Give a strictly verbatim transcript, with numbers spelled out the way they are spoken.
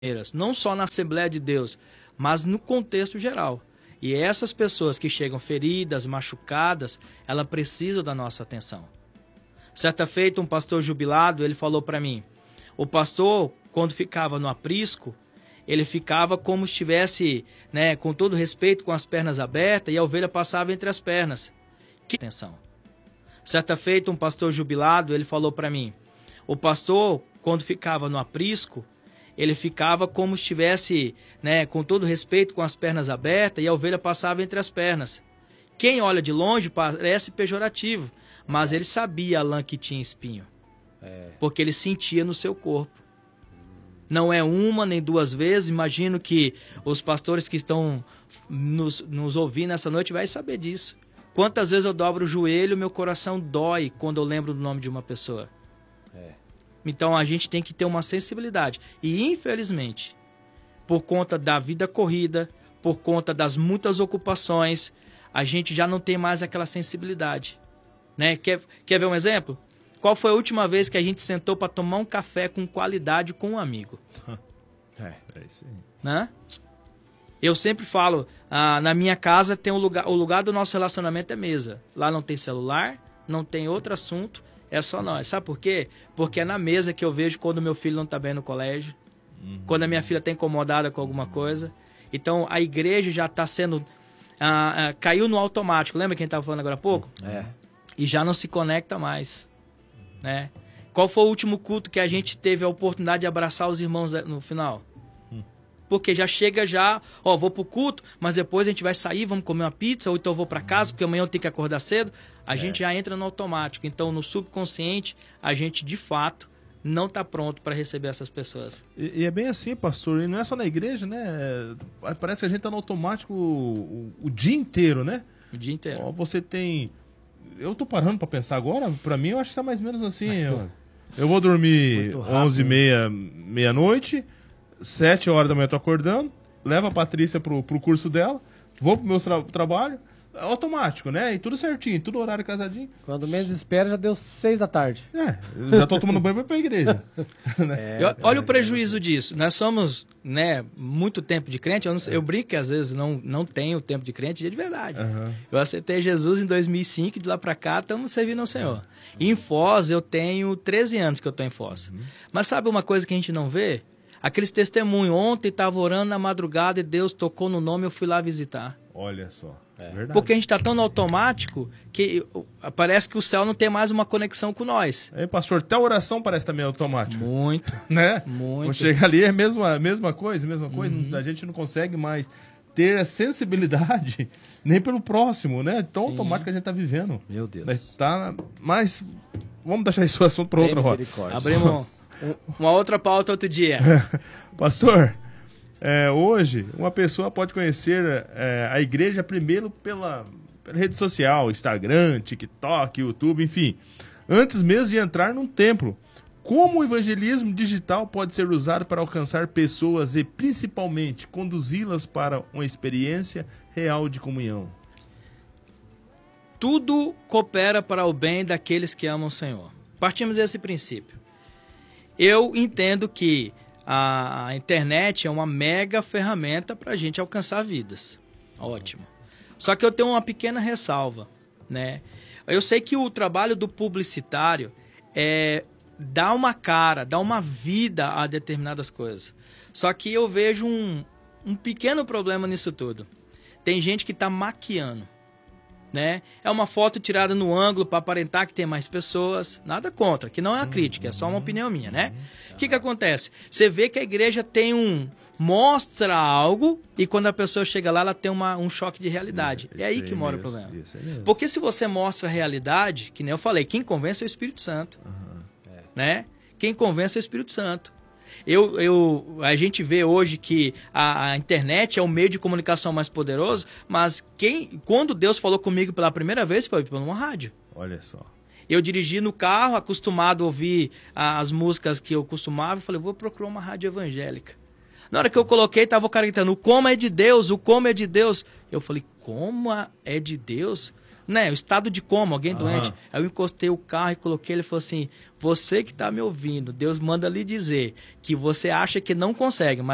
não só na Assembleia de Deus, mas no contexto geral. E essas pessoas que chegam feridas, machucadas, ela precisam da nossa atenção. Certa feita, um pastor jubilado, ele falou para mim, o pastor, quando ficava no aprisco, ele ficava como se estivesse, né, com todo respeito, com as pernas abertas, e a ovelha passava entre as pernas. Que atenção. Certa feita, um pastor jubilado, ele falou para mim, o pastor, quando ficava no aprisco, ele ficava como se estivesse, né, com todo respeito, com as pernas abertas, e a ovelha passava entre as pernas. Quem olha de longe parece pejorativo, mas ele sabia a lã que tinha espinho, é. porque ele sentia no seu corpo. Não é uma nem duas vezes, imagino que os pastores que estão nos, nos ouvindo essa noite vão saber disso. Quantas vezes eu dobro o joelho, meu coração dói quando eu lembro do nome de uma pessoa. É. Então a gente tem que ter uma sensibilidade. E infelizmente, por conta da vida corrida, por conta das muitas ocupações, a gente já não tem mais aquela sensibilidade. Né? Quer, quer ver um exemplo? Qual foi a última vez que a gente sentou para tomar um café com qualidade com um amigo? É, é isso aí. Né? Eu sempre falo, ah, na minha casa tem um lugar, o lugar do nosso relacionamento é mesa. Lá não tem celular, não tem outro assunto, é só nós. Sabe por quê? Porque é na mesa que eu vejo quando meu filho não está bem no colégio, uhum. quando a minha filha está incomodada com alguma coisa. Então a igreja já está sendo... Ah, ah, caiu no automático. Lembra quem estava falando agora há pouco? É. E já não se conecta mais. Né? Qual foi o último culto que a gente teve a oportunidade de abraçar os irmãos no final? Hum. Porque já chega já, ó, vou pro culto, mas depois a gente vai sair, vamos comer uma pizza, ou então eu vou para casa, porque amanhã eu tenho que acordar cedo. A é. gente já entra no automático. Então, no subconsciente, a gente, de fato, não está pronto para receber essas pessoas. E, e é bem assim, pastor, e não é só na igreja, né? Parece que a gente está no automático o, o, o dia inteiro, né? O dia inteiro. Ó, você tem... Eu tô parando pra pensar agora, pra mim eu acho que tá mais ou menos assim. Eu, eu vou dormir onze e meia, meia-noite, sete horas da manhã eu tô acordando, levo a Patrícia pro, pro curso dela, vou pro meu tra trabalho, é automático, né? E tudo certinho, tudo horário casadinho. Quando menos espera, já deu seis da tarde. É, eu já tô tomando banho pra ir pra igreja. É, eu, olha o prejuízo disso. Nós somos, né, muito tempo de crente. Eu, não, eu brinco que às vezes não, não tenho tempo de crente, de verdade. Uhum. Eu aceitei Jesus em dois mil e cinco e de lá pra cá estamos servindo ao Senhor. Uhum. Em Foz, eu tenho treze anos que eu tô em Foz. Uhum. Mas sabe uma coisa que a gente não vê? Aqueles testemunhos. Ontem estava orando na madrugada e Deus tocou no nome e eu fui lá visitar. Olha só. É. Verdade. Porque a gente está tão no automático que parece que o céu não tem mais uma conexão com nós. É, pastor, até a oração parece também automática. Muito. Né? Muito. Quando chega ali é a mesma, mesma coisa, mesma coisa. Uhum. A gente não consegue mais ter a sensibilidade nem pelo próximo, né? Tão Sim. automático que a gente está vivendo. Meu Deus. Mas, tá, mas vamos deixar esse assunto para outra roda. Abrimos uma outra pauta outro dia. Pastor... É, hoje, uma pessoa pode conhecer é, a igreja primeiro pela, pela rede social, Instagram, TikTok, YouTube, enfim, antes mesmo de entrar num templo. Como o evangelismo digital pode ser usado para alcançar pessoas e, principalmente, conduzi-las para uma experiência real de comunhão? Tudo coopera para o bem daqueles que amam o Senhor. Partimos desse princípio. Eu entendo que a internet é uma mega ferramenta para a gente alcançar vidas. Ótimo. Só que eu tenho uma pequena ressalva, né? Eu sei que o trabalho do publicitário é dar uma cara, dar uma vida a determinadas coisas. Só que eu vejo um, um pequeno problema nisso tudo. Tem gente que está maquiando. Né? É uma foto tirada no ângulo para aparentar que tem mais pessoas. Nada contra, que não é uma crítica, é só uma opinião minha, né? O que que acontece? Você vê que a igreja tem um... mostra algo e quando a pessoa chega lá, ela tem uma, um choque de realidade. É aí que mora o problema. Porque se você mostra a realidade, que nem eu falei, quem convence é o Espírito Santo. Né? Quem convence é o Espírito Santo. Eu, eu, a gente vê hoje que a, a internet é o meio de comunicação mais poderoso, mas quem, quando Deus falou comigo pela primeira vez foi por uma rádio. Olha só. Eu dirigi no carro, acostumado a ouvir as músicas que eu costumava, e falei, vou procurar uma rádio evangélica. Na hora que eu coloquei, estava o cara gritando, o como é de Deus, o como é de Deus. Eu falei, como é de Deus? Né, o estado de coma, alguém doente. Uhum. Aí eu encostei o carro e coloquei, ele falou assim, você que está me ouvindo, Deus manda lhe dizer que você acha que não consegue, mas